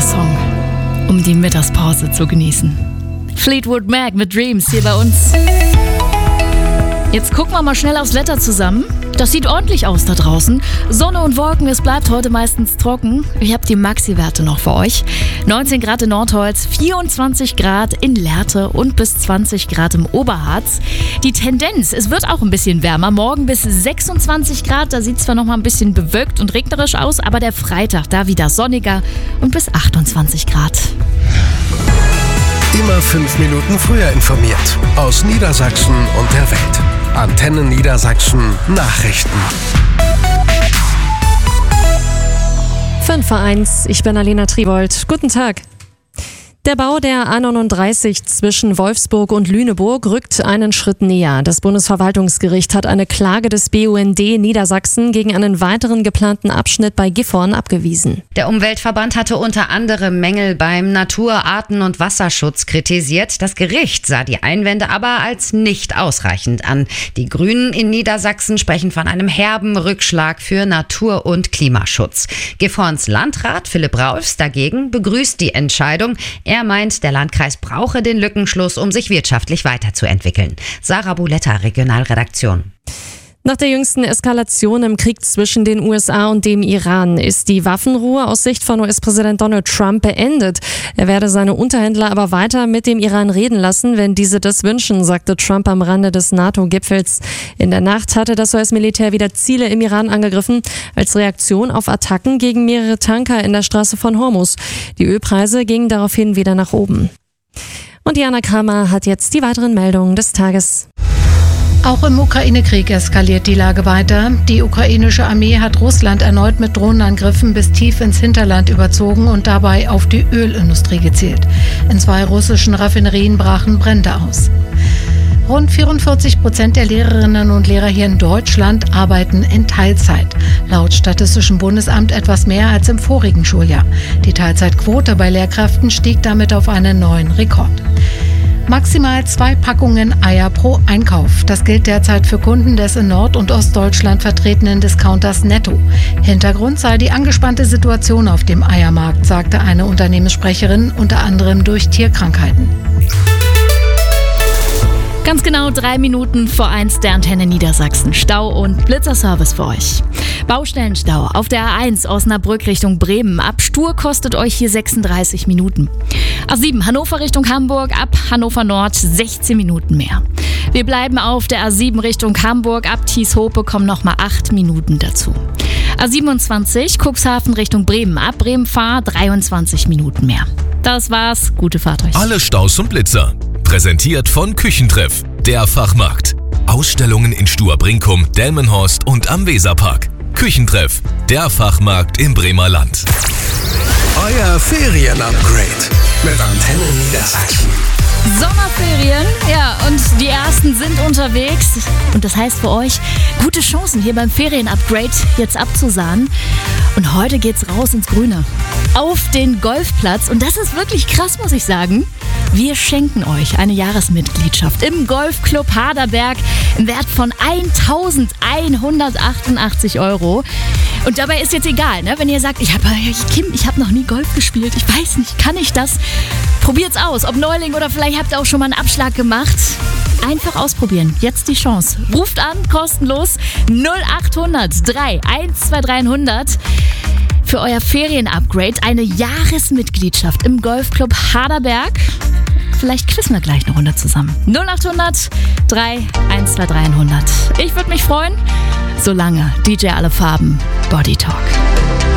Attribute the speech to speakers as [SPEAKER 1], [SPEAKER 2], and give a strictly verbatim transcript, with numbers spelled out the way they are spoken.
[SPEAKER 1] Song, um die Mittagspause zu genießen. Fleetwood Mac mit Dreams hier bei uns. Jetzt gucken wir mal schnell aufs Wetter zusammen. Das sieht ordentlich aus da draußen. Sonne und Wolken, es bleibt heute meistens trocken. Ich habe die Maxi-Werte noch für euch. neunzehn Grad in Nordholz, vierundzwanzig Grad in Lehrte und bis zwanzig Grad im Oberharz. Die Tendenz, es wird auch ein bisschen wärmer. Morgen bis sechsundzwanzig Grad, da sieht es zwar noch mal ein bisschen bewölkt und regnerisch aus, aber der Freitag da wieder sonniger und bis achtundzwanzig Grad.
[SPEAKER 2] Immer fünf Minuten früher informiert. Aus Niedersachsen und der Welt. Antenne Niedersachsen Nachrichten.
[SPEAKER 3] fünf vor eins, ich bin Alena Tribold. Guten Tag. Der Bau der A neununddreißig zwischen Wolfsburg und Lüneburg rückt einen Schritt näher. Das Bundesverwaltungsgericht hat eine Klage des B U N D Niedersachsen gegen einen weiteren geplanten Abschnitt bei Gifhorn abgewiesen.
[SPEAKER 4] Der Umweltverband hatte unter anderem Mängel beim Natur-, Arten- und Wasserschutz kritisiert. Das Gericht sah die Einwände aber als nicht ausreichend an. Die Grünen in Niedersachsen sprechen von einem herben Rückschlag für Natur- und Klimaschutz. Gifhorns Landrat Philipp Raufs dagegen begrüßt die Entscheidung. Er meint, der Landkreis brauche den Lückenschluss, um sich wirtschaftlich weiterzuentwickeln. Sarah Buletta, Regionalredaktion.
[SPEAKER 3] Nach der jüngsten Eskalation im Krieg zwischen den U S A und dem Iran ist die Waffenruhe aus Sicht von U S-Präsident Donald Trump beendet. Er werde seine Unterhändler aber weiter mit dem Iran reden lassen, wenn diese das wünschen, sagte Trump am Rande des NATO-Gipfels. In der Nacht hatte das U S-Militär wieder Ziele im Iran angegriffen, als Reaktion auf Attacken gegen mehrere Tanker in der Straße von Hormuz. Die Ölpreise gingen daraufhin wieder nach oben. Und Jana Kramer hat jetzt die weiteren Meldungen des Tages.
[SPEAKER 5] Auch im Ukraine-Krieg eskaliert die Lage weiter. Die ukrainische Armee hat Russland erneut mit Drohnenangriffen bis tief ins Hinterland überzogen und dabei auf die Ölindustrie gezielt. In zwei russischen Raffinerien brachen Brände aus. Rund vierundvierzig Prozent der Lehrerinnen und Lehrer hier in Deutschland arbeiten in Teilzeit. Laut Statistischem Bundesamt etwas mehr als im vorigen Schuljahr. Die Teilzeitquote bei Lehrkräften stieg damit auf einen neuen Rekord. Maximal zwei Packungen Eier pro Einkauf. Das gilt derzeit für Kunden des in Nord- und Ostdeutschland vertretenen Discounters Netto. Hintergrund sei die angespannte Situation auf dem Eiermarkt, sagte eine Unternehmenssprecherin, unter anderem durch Tierkrankheiten.
[SPEAKER 1] Ganz genau drei Minuten vor eins der Antenne Niedersachsen. Stau und Blitzerservice für euch. Baustellenstau auf der A eins Osnabrück Richtung Bremen. Ab Stur kostet euch hier sechsunddreißig Minuten. A sieben Hannover Richtung Hamburg, ab Hannover Nord sechzehn Minuten mehr. Wir bleiben auf der A sieben Richtung Hamburg, ab Thieshope kommen nochmal acht Minuten dazu. A siebenundzwanzig Cuxhaven Richtung Bremen, ab Bremen-Fahr dreiundzwanzig Minuten mehr. Das war's, gute Fahrt euch.
[SPEAKER 6] Alle Staus und Blitzer. Präsentiert von Küchentreff, der Fachmarkt. Ausstellungen in Stur-Brinkum, Delmenhorst und am Weserpark. Küchentreff, der Fachmarkt im Bremer Land.
[SPEAKER 2] Euer Ferien-Upgrade mit Antenne Niedersachsen.
[SPEAKER 1] Sommerferien, ja, und die ersten sind unterwegs. Und das heißt für euch, gute Chancen hier beim Ferien-Upgrade jetzt abzusahnen. Und heute geht's raus ins Grüne. Auf den Golfplatz. Und das ist wirklich krass, muss ich sagen. Wir schenken euch eine Jahresmitgliedschaft im Golfclub Haderberg im Wert von eintausendeinhundertachtundachtzig Euro. Und dabei ist jetzt egal, ne? Wenn ihr sagt, ich habe Kim, ich habe noch nie Golf gespielt, ich weiß nicht, kann ich das? Probiert's aus, ob Neuling oder vielleicht habt ihr auch schon mal einen Abschlag gemacht. Einfach ausprobieren, jetzt die Chance. Ruft an, kostenlos, null achthundert drei eins zwei drei hundert. Für euer Ferien-Upgrade eine Jahresmitgliedschaft im Golfclub Haderberg. Vielleicht quizzen wir gleich eine Runde zusammen. null achthundert drei eins zwei drei hundert. Ich würde mich freuen. Solange D J Alle Farben, Body Talk.